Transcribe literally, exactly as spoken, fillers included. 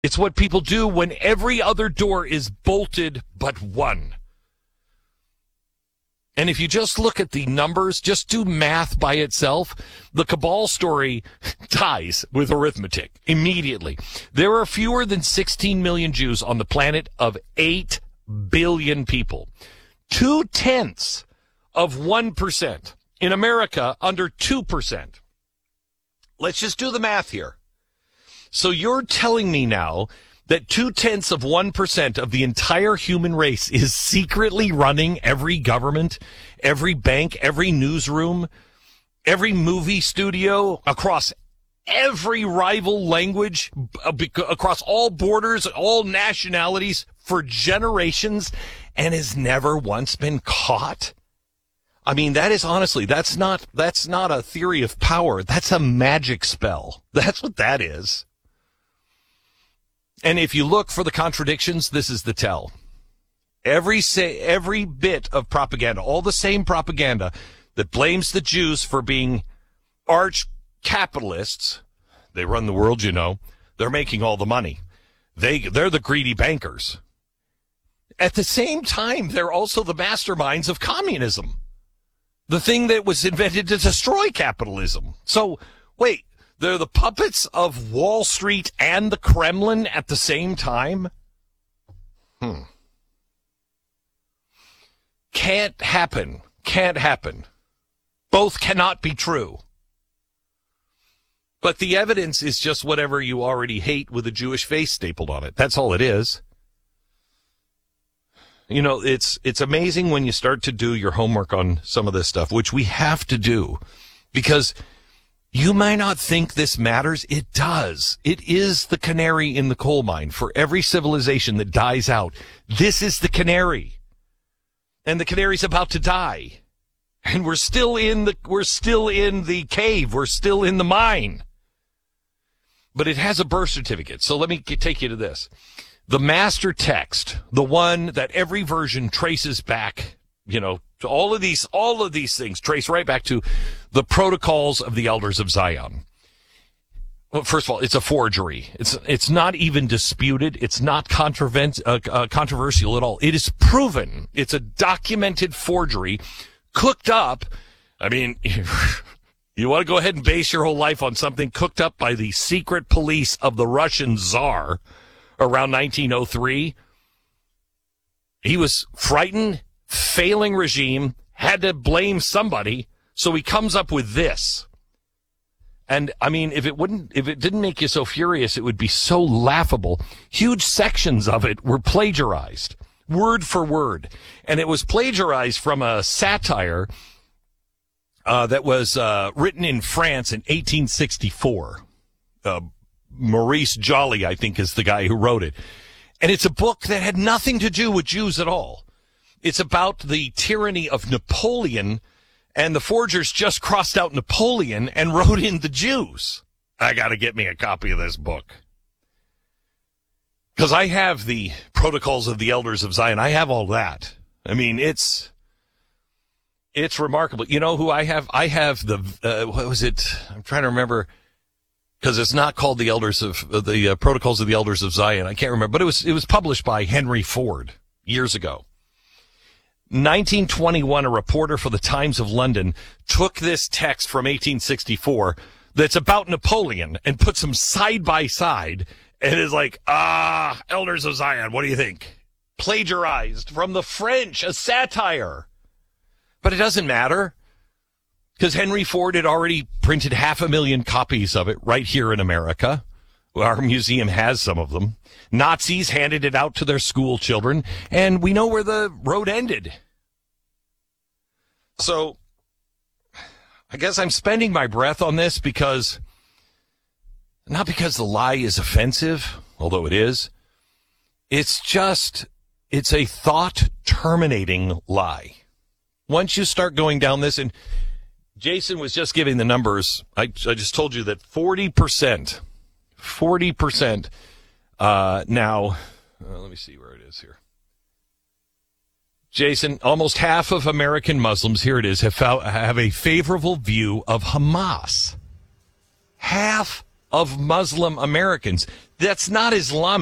It's what people do when every other door is bolted but one. And if you just look at the numbers, just do math by itself, the cabal story dies with arithmetic immediately. There are fewer than sixteen million Jews on the planet of eight billion people. Two-tenths of one percent. In America, under two percent. Let's just do the math here. So you're telling me now that two-tenths of one percent of the entire human race is secretly running every government, every bank, every newsroom, every movie studio, across every rival language, across all borders, all nationalities for generations, and has never once been caught? I mean, that is honestly, that's not, that's not a theory of power. That's a magic spell. That's what that is. And if you look for the contradictions, this is the tell. Every say, every bit of propaganda, all the same propaganda that blames the Jews for being arch capitalists. They run the world, you know. They're making all the money. They, they're the greedy bankers. At the same time, they're also the masterminds of communism. The thing that was invented to destroy capitalism. So, wait. They're the puppets of Wall Street and the Kremlin at the same time? Hmm. Can't happen. Can't happen. Both cannot be true. But the evidence is just whatever you already hate with a Jewish face stapled on it. That's all it is. You know, it's it's amazing when you start to do your homework on some of this stuff, which we have to do, because you might not think this matters. It does. It is the canary in the coal mine. For every civilization that dies out, this is the canary. And the canary's about to die. And we're still in the, we're still in the cave. We're still in the mine. But it has a birth certificate. So let me take you to this. The master text, the one that every version traces back, you know, to all of these, all of these things trace right back to the protocols of the elders of Zion. Well, first of all, it's a forgery. It's, it's not even disputed. It's not controven- uh, uh, controversial at all. It is proven. It's a documented forgery cooked up. I mean, you want to go ahead and base your whole life on something cooked up by the secret police of the Russian Tsar around nineteen oh three. He was frightened. Failing regime, had to blame somebody, so he comes up with this. And I mean, if it wouldn't, if it didn't make you so furious, it would be so laughable. Huge sections of it were plagiarized, word for word. And it was plagiarized from a satire uh, that was uh, written in France in eighteen sixty-four. Uh, Maurice Joly, I think, is the guy who wrote it. And it's a book that had nothing to do with Jews at all. It's about the tyranny of Napoleon, and the forgers just crossed out Napoleon and wrote in the Jews. I got to get me a copy of this book. Because I have the Protocols of the Elders of Zion. I have all that. I mean, it's it's remarkable. You know who I have? I have the, uh, what was it? I'm trying to remember, because it's not called the Elders of, uh, the uh, Protocols of the Elders of Zion. I can't remember, but it was it was published by Henry Ford years ago. nineteen twenty-one, a reporter for the Times of London took this text from eighteen sixty-four that's about Napoleon and puts them side by side and is like, ah, Elders of Zion, what do you think? Plagiarized from the French, a satire. But it doesn't matter, because Henry Ford had already printed half a million copies of it right here in America. Our museum has some of them. Nazis handed it out to their school children, and we know where the road ended. So, I guess I'm spending my breath on this because, not because the lie is offensive, although it is. It's just, it's a thought-terminating lie. Once you start going down this, and Jason was just giving the numbers, I, I just told you that forty percent, forty percent uh, now, uh, let me see where it is here. Jason, almost half of American Muslims, here it is, have, found, have a favorable view of Hamas. Half of Muslim Americans. That's not Islamic.